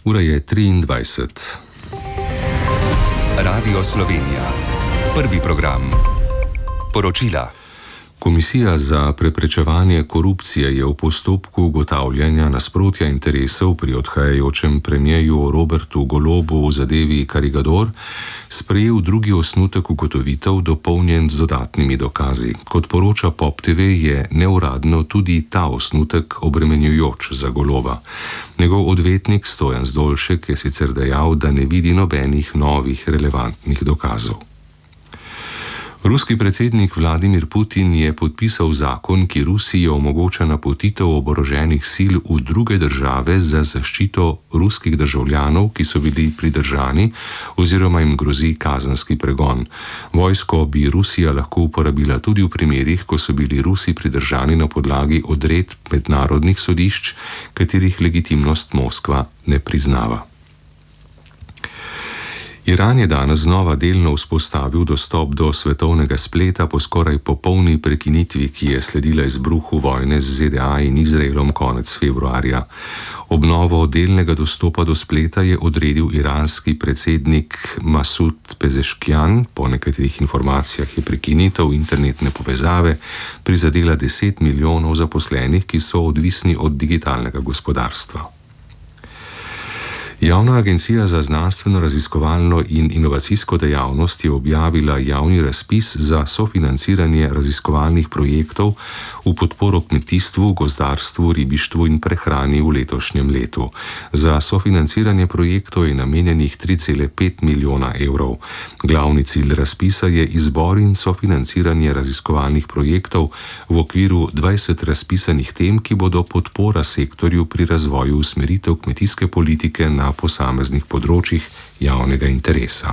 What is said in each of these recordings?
Ura je 23. Radio Slovenija. Prvi program. Poročila. Komisija za preprečevanje korupcije je v postopku ugotavljanja nasprotja interesov pri odhajajočem premierju Robertu Golobu v zadevi Karigador sprejel drugi osnutek ugotovitev, dopolnjen z dodatnimi dokazi. Kot poroča Pop TV, je neuradno tudi ta osnutek obremenjujoč za Goloba. Njegov odvetnik Stojan Zdolšek je sicer dejal, da ne vidi nobenih novih relevantnih dokazov. Ruski predsednik Vladimir Putin je podpisal zakon, ki Rusiji omogoča napotitev oboroženih sil v druge države za zaščito ruskih državljanov, ki so bili pridržani oziroma jim grozi kazenski pregon. Vojsko bi Rusija lahko uporabila tudi v primerih, ko so bili Rusi pridržani na podlagi odredb mednarodnih sodišč, katerih legitimnost Moskva ne priznava. Iran je danes znova delno vzpostavil dostop do svetovnega spleta po skoraj popolni prekinitvi, ki je sledila izbruhu vojne z ZDA in Izraelom konec februarja. Obnovo delnega dostopa do spleta je odredil iranski predsednik Masud Pezeškian. Po nekaterih informacijah je prekinitev internetne povezave prizadela 10 milijonov zaposlenih, ki so odvisni od digitalnega gospodarstva. Javna agencija za znanstveno-raziskovalno in inovacijsko dejavnost je objavila javni razpis za sofinanciranje raziskovalnih projektov v podporo kmetijstvu, gozdarstvu, ribištvu in prehrani v letošnjem letu. Za sofinanciranje projektov je namenjenih 3,5 milijona evrov. Glavni cilj razpisa je izbor in sofinanciranje raziskovalnih projektov v okviru 20 razpisanih tem, ki bodo podpora sektorju pri razvoju usmeritev kmetijske politike na posameznih področjih javnega interesa.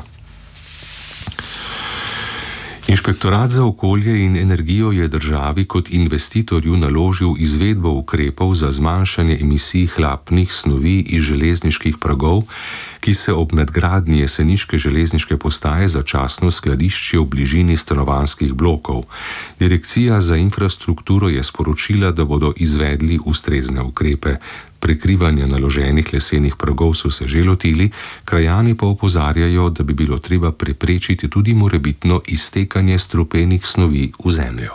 Inšpektorat za okolje in energijo je državi kot investitorju naložil izvedbo ukrepov za zmanjšanje emisij hlapnih snovi iz železniških pragov, ki se ob nadgradnji jeseniške železniške postaje začasno skladiščijo v bližini stanovanjskih blokov. Direkcija za infrastrukturo je sporočila, da bodo izvedli ustrezne ukrepe. Prekrivanja naloženih lesenih pragov so se že lotili, krajani pa opozarjajo, da bi bilo treba preprečiti tudi morebitno iztekanje strupenih snovi v zemljo.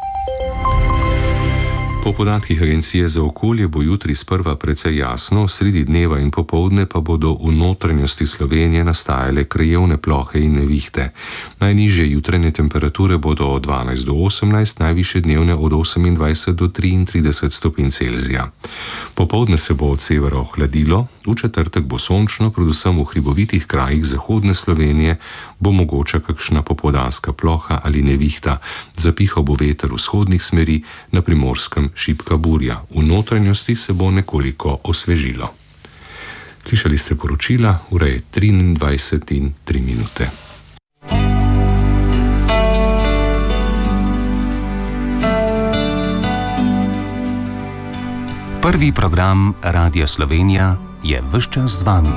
Po podatkih Agencije za okolje bo jutri sprva precej jasno, sredi dneva in popoldne pa bodo v notranjosti Slovenije nastajale krajevne plohe in nevihte. Najnižje jutranje temperature bodo od 12 do 18, najvišje dnevne od 28 do 33 stopinj Celzija. Popoldne se bo od severa ohladilo, v četrtek bo sončno, predvsem v hribovitih krajih zahodne Slovenije bo mogoča kakšna popoldanska ploha ali nevihta. Zapihal bo veter vzhodnih smeri, na Primorskem šibka burja. V notranjosti se bo nekoliko osvežilo. Slišali ste poročila, ura je 23 in 3 minute. Prvi program Radia Slovenija je ves čas z vami.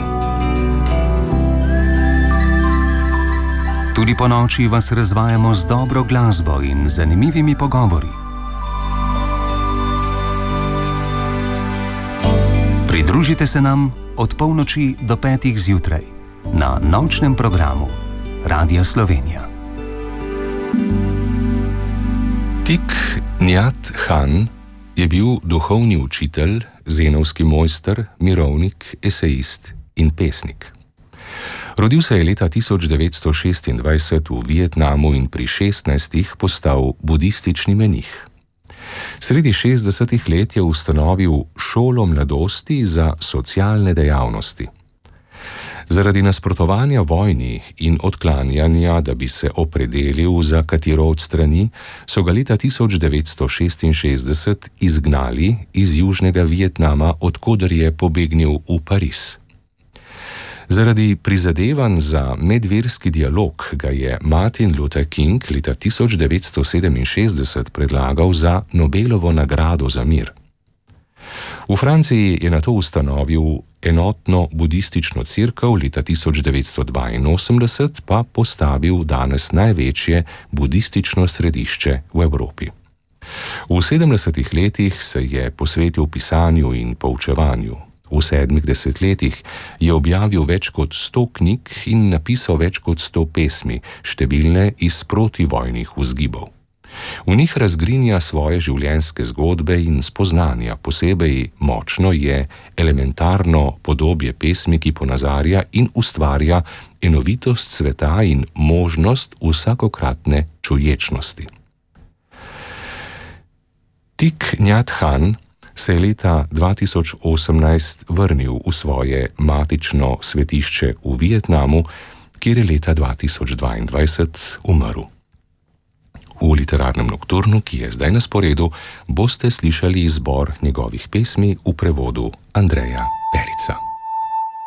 Tudi po noči vas razvajamo z dobro glasbo in zanimivimi pogovori. Pridružite se nam od polnoči do 5 zjutraj na nočnem programu Radia Slovenija. Thich Nhat Hanh je bil duhovni učitelj, zenovski mojster, mirovnik, esejist in pesnik. Rodil se je leta 1926 v Vietnamu in pri 16 postal budistični menih. Sredi 60 let je ustanovil šolo mladosti za socialne dejavnosti. Zaradi nasprotovanja vojni in odklanjanja, da bi se opredelil za katero od strani, so ga leta 1966 izgnali iz Južnega Vietnama, odkoder je pobegnil v Pariz. Zaradi prizadevanj za medverski dialog ga je Martin Luther King leta 1967 predlagal za Nobelovo nagrado za mir. V Franciji je nato ustanovil enotno budistično cerkev, leta 1982 pa postavil danes največje budistično središče v Evropi. V 70 letih se je posvetil pisanju in poučevanju. V V 7 desetletjih je objavil več kot 100 knjig in napisal več kot 100 pesmi, številne iz protivojnih vzgibov. V njih razgrinja svoje življenjske zgodbe in spoznanja, posebej močno je elementarno podobje pesmi, ki ponazarja in ustvarja enovitost sveta in možnost vsakokratne čuječnosti. Thich Nhat Hanh se je leta 2018 vrnil v svoje matično svetišče v Vietnamu, kjer je leta 2022 umrl. V literarnem nokturnu, ki je zdaj na sporedu, boste slišali izbor njegovih pesmi v prevodu Andreja Perica.